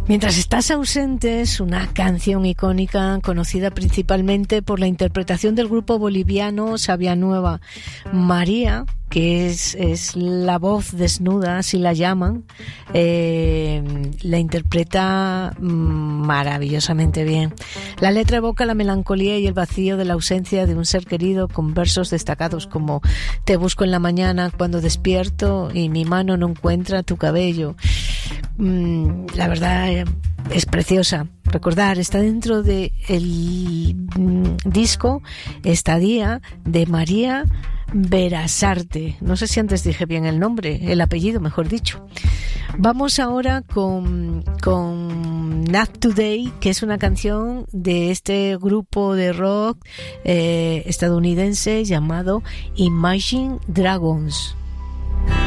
Mientras estás ausente es una canción icónica conocida principalmente por la interpretación del grupo boliviano Sabia Nueva. María, que es la voz desnuda, así la llaman, la interpreta maravillosamente bien. La letra evoca la melancolía y el vacío de la ausencia de un ser querido, con versos destacados como: te busco en la mañana cuando despierto y mi mano no encuentra tu cabello. La verdad es preciosa. Recordar, está dentro de el disco Estadía de María Berasarte. No sé si antes dije bien el nombre, el apellido, mejor dicho. Vamos ahora con Not Today, que es una canción de este grupo de rock estadounidense llamado Imagine Dragons.